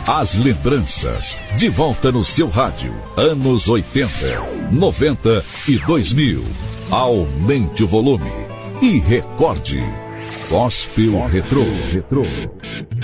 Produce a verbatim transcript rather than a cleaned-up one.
As lembranças, de volta no seu rádio. Anos oitenta, noventa e dois mil. Aumente o volume e recorde. Gospel Retrô. Retrô.